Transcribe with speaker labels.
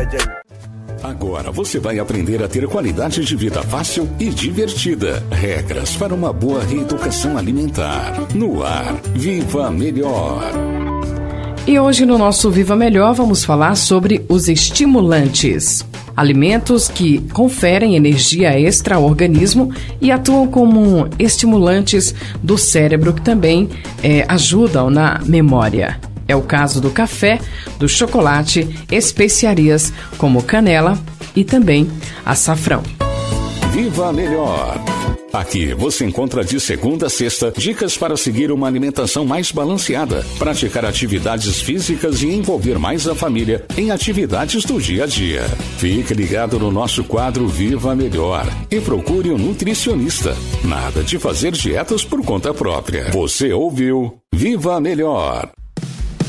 Speaker 1: Agora você vai aprender a ter qualidade de vida fácil e divertida. Regras para uma boa reeducação alimentar. No ar, Viva Melhor.
Speaker 2: E hoje no nosso Viva Melhor vamos falar sobre os estimulantes. Alimentos que conferem energia extra ao organismo e atuam como estimulantes do cérebro que também ajudam na memória. É o caso do café, do chocolate, especiarias como canela e também açafrão.
Speaker 1: Viva Melhor! Aqui você encontra de segunda a sexta dicas para seguir uma alimentação mais balanceada, praticar atividades físicas e envolver mais a família em atividades do dia a dia. Fique ligado no nosso quadro Viva Melhor e procure um nutricionista. Nada de fazer dietas por conta própria. Você ouviu Viva Melhor!